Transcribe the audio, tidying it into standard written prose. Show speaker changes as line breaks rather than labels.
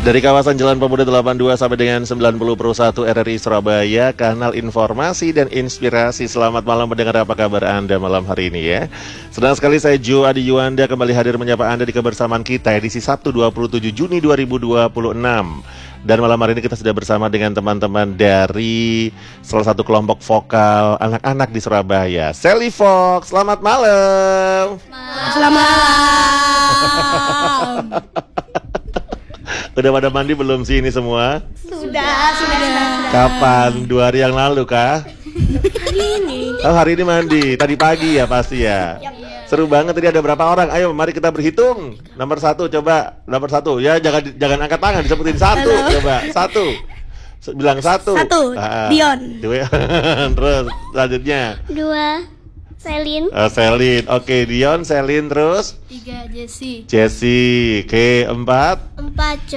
Dari kawasan Jalan Pemuda 82 sampai dengan 90 Pro 1 RRI Surabaya, kanal informasi dan inspirasi. Selamat malam mendengar, apa kabar Anda malam hari ini ya. Senang sekali saya Jo Adi Yuanda kembali hadir menyapa Anda di kebersamaan kita edisi Sabtu 27 Juni 2026. Dan malam hari ini kita sudah bersama dengan teman-teman dari salah satu kelompok vokal anak-anak di Surabaya, Sally Fox. Selamat malam.
Selamat malam.
Udah pada mandi belum sih ini semua?
Sudah.
Kapan? 2 hari yang lalu kah?
Hari ini.
Oh, hari ini mandi. Tadi pagi ya pasti ya. Seru banget. Tadi ada berapa orang? Ayo mari kita berhitung. Nomor 1 coba. Nomor 1 ya, jangan angkat tangan, disebutin 1. Coba 1. Bilang 1.
1. Dion.
Terus selanjutnya
2 Selin.
Selin. Oke, Dion, Selin, terus
3 Jessie.
Jessie. Oke, 4
4